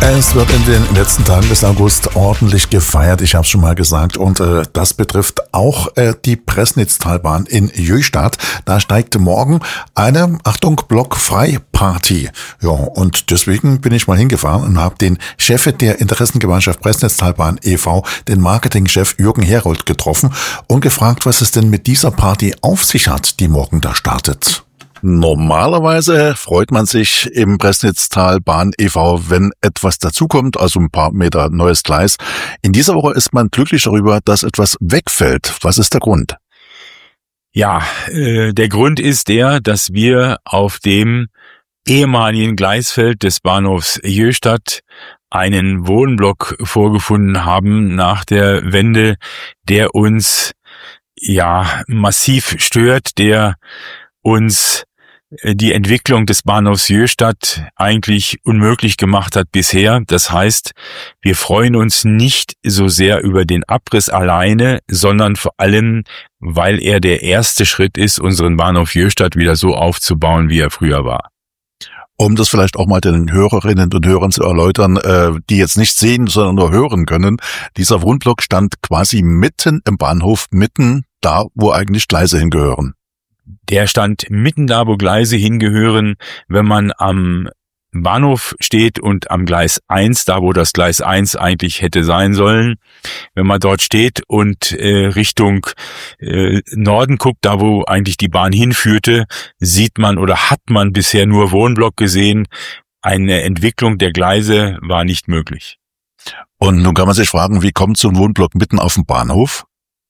Es wird in den letzten Tagen des August ordentlich gefeiert, ich habe es schon mal gesagt, und das betrifft auch die Pressnitztalbahn in Jöhstadt. Da steigt morgen eine, Achtung, Blockfrei-Party. Ja, und deswegen bin ich mal hingefahren und habe den Chef der Interessengemeinschaft Pressnitztalbahn e.V., den Marketingchef Jürgen Herold, getroffen und gefragt, was es denn mit dieser Party auf sich hat, die morgen da startet. Normalerweise freut man sich im Pressnitztalbahn e.V., wenn etwas dazukommt, also ein paar Meter neues Gleis. In dieser Woche ist man glücklich darüber, dass etwas wegfällt. Was ist der Grund? Ja, der Grund ist der, dass wir auf dem ehemaligen Gleisfeld des Bahnhofs Jöhstadt einen Wohnblock vorgefunden haben nach der Wende, der uns massiv stört, der uns die Entwicklung des Bahnhofs Jöhstadt eigentlich unmöglich gemacht hat bisher. Das heißt, wir freuen uns nicht so sehr über den Abriss alleine, sondern vor allem, weil er der erste Schritt ist, unseren Bahnhof Jöhstadt wieder so aufzubauen, wie er früher war. Um das vielleicht auch mal den Hörerinnen und Hörern zu erläutern, die jetzt nicht sehen, sondern nur hören können. Dieser Wohnblock stand quasi mitten im Bahnhof, mitten da, wo eigentlich Gleise hingehören. Der stand mitten da, wo Gleise hingehören, wenn man am Bahnhof steht und am Gleis 1, da wo das Gleis 1 eigentlich hätte sein sollen. Wenn man dort steht und Richtung Norden guckt, da wo eigentlich die Bahn hinführte, sieht man oder hat man bisher nur Wohnblock gesehen. Eine Entwicklung der Gleise war nicht möglich. Und nun kann man sich fragen, wie kommt so ein Wohnblock mitten auf dem Bahnhof?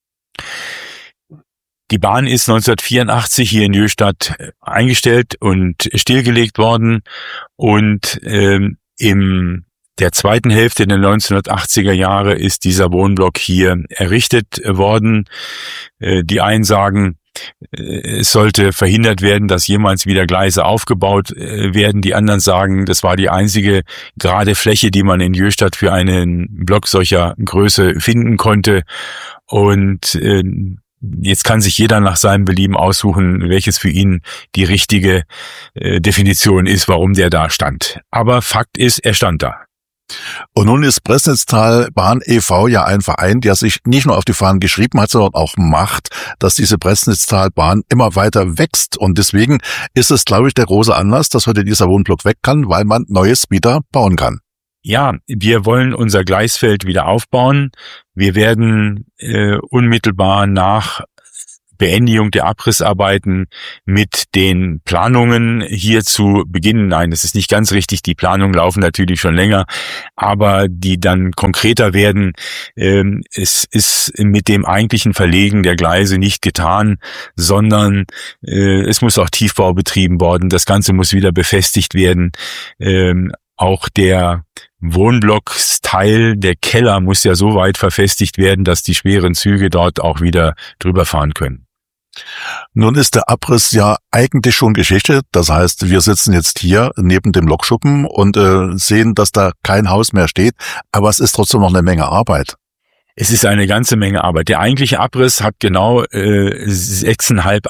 Die Bahn ist 1984 hier in Jöhstadt eingestellt und stillgelegt worden und in der zweiten Hälfte der 1980er Jahre ist dieser Wohnblock hier errichtet worden. Die einen sagen, es sollte verhindert werden, dass jemals wieder Gleise aufgebaut werden. Die anderen sagen, das war die einzige gerade Fläche, die man in Jöhstadt für einen Block solcher Größe finden konnte. Und jetzt kann sich jeder nach seinem Belieben aussuchen, welches für ihn die richtige Definition ist, warum der da stand. Aber Fakt ist, er stand da. Und nun ist Pressnitztalbahn e.V. ja ein Verein, der sich nicht nur auf die Fahnen geschrieben hat, sondern auch macht, dass diese Pressnitztalbahn immer weiter wächst. Und deswegen ist es, glaube ich, der große Anlass, dass heute dieser Wohnblock weg kann, weil man Neues wieder bauen kann. Ja, wir wollen unser Gleisfeld wieder aufbauen. Wir werden unmittelbar nach Beendigung der Abrissarbeiten mit den Planungen hierzu beginnen. Nein, das ist nicht ganz richtig. Die Planungen laufen natürlich schon länger, aber die dann konkreter werden. Es ist mit dem eigentlichen Verlegen der Gleise nicht getan, sondern es muss auch Tiefbau betrieben worden. Das Ganze muss wieder befestigt werden. Auch der Wohnblocksteil, der Keller muss ja so weit verfestigt werden, dass die schweren Züge dort auch wieder drüber fahren können. Nun ist der Abriss ja eigentlich schon Geschichte. Das heißt, wir sitzen jetzt hier neben dem Lokschuppen und sehen, dass da kein Haus mehr steht. Aber es ist trotzdem noch eine Menge Arbeit. Es ist eine ganze Menge Arbeit. Der eigentliche Abriss hat genau 7,5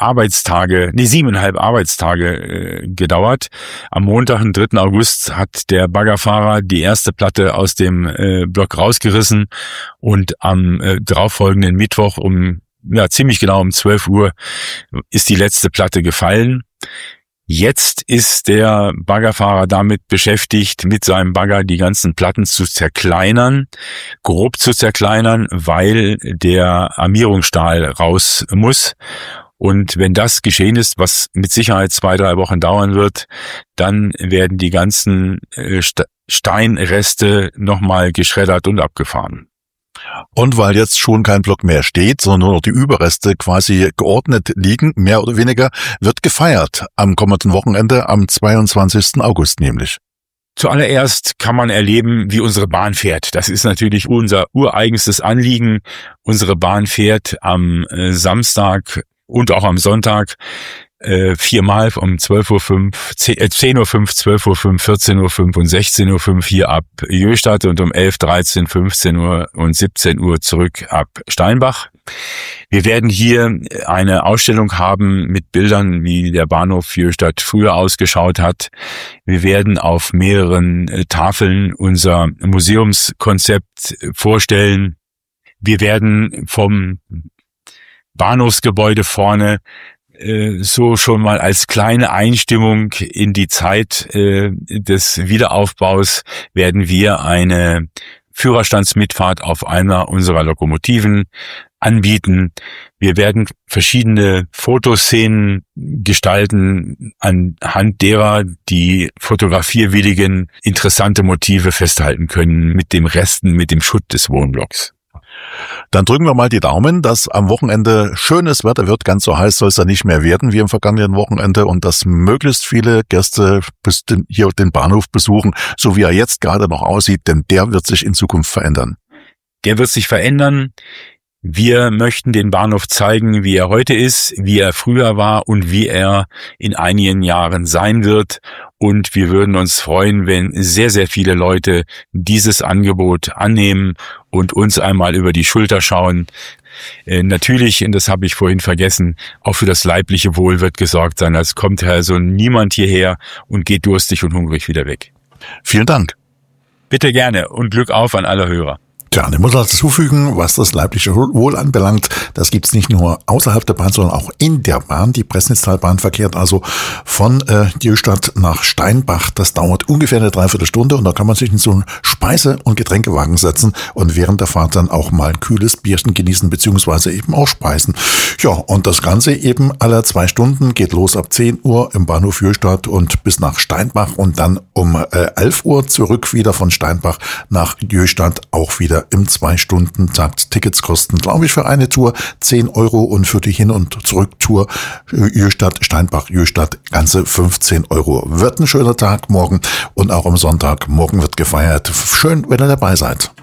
Arbeitstage gedauert. Am Montag, den 3. August, hat der Baggerfahrer die erste Platte aus dem Block rausgerissen und am darauffolgenden Mittwoch ziemlich genau um 12 Uhr ist die letzte Platte gefallen. Jetzt ist der Baggerfahrer damit beschäftigt, mit seinem Bagger die ganzen Platten zu zerkleinern, grob zu zerkleinern, weil der Armierungsstahl raus muss. Und wenn das geschehen ist, was mit Sicherheit 2-3 Wochen dauern wird, dann werden die ganzen Steinreste nochmal geschreddert und abgefahren. Und weil jetzt schon kein Block mehr steht, sondern nur noch die Überreste quasi geordnet liegen, mehr oder weniger, wird gefeiert am kommenden Wochenende, am 22. August nämlich. Zuallererst kann man erleben, wie unsere Bahn fährt. Das ist natürlich unser ureigenstes Anliegen. Unsere Bahn fährt am Samstag und auch am Sonntag viermal um 12:05 10:05, 12:05, 14:05 und 16:05 hier ab Jöhstadt und um 11, 13, 15 Uhr und 17 Uhr zurück ab Steinbach. Wir werden hier eine Ausstellung haben mit Bildern, wie der Bahnhof Jöhstadt früher ausgeschaut hat. Wir werden auf mehreren Tafeln unser Museumskonzept vorstellen. Wir werden vom Bahnhofsgebäude vorne so schon mal als kleine Einstimmung in die Zeit des Wiederaufbaus werden wir eine Führerstandsmitfahrt auf einer unserer Lokomotiven anbieten. Wir werden verschiedene Fotoszenen gestalten, anhand derer die Fotografierwilligen interessante Motive festhalten können mit dem Schutt des Wohnblocks. Dann drücken wir mal die Daumen, dass am Wochenende schönes Wetter wird. Ganz so heiß soll es ja nicht mehr werden wie am vergangenen Wochenende und dass möglichst viele Gäste hier den Bahnhof besuchen, so wie er jetzt gerade noch aussieht, denn der wird sich in Zukunft verändern. Der wird sich verändern. Wir möchten den Bahnhof zeigen, wie er heute ist, wie er früher war und wie er in einigen Jahren sein wird. Und wir würden uns freuen, wenn sehr, sehr viele Leute dieses Angebot annehmen und uns einmal über die Schulter schauen. Natürlich, und das habe ich vorhin vergessen, auch für das leibliche Wohl wird gesorgt sein. Es kommt also niemand hierher und geht durstig und hungrig wieder weg. Vielen Dank. Bitte gerne und Glück auf an alle Hörer. Tja, ich muss also zufügen, was das leibliche Wohl anbelangt, das gibt's nicht nur außerhalb der Bahn, sondern auch in der Bahn. Die Pressnitztalbahn verkehrt also von Jöhstadt nach Steinbach. Das dauert ungefähr eine Dreiviertelstunde und da kann man sich in so einen Speise- und Getränkewagen setzen und während der Fahrt dann auch mal ein kühles Bierchen genießen beziehungsweise eben auch speisen. Ja, und das Ganze eben alle 2 Stunden geht los ab 10 Uhr im Bahnhof Jöhstadt und bis nach Steinbach und dann um 11 Uhr zurück wieder von Steinbach nach Jöhstadt auch wieder im 2-Stunden-Takt. Tickets kosten, glaube ich, für eine Tour 10 Euro und für die Hin- und Zurücktour Jöhstadt, Steinbach, Jöhstadt ganze 15 Euro. Wird ein schöner Tag morgen und auch am Sonntag. Morgen wird gefeiert. Schön, wenn ihr dabei seid.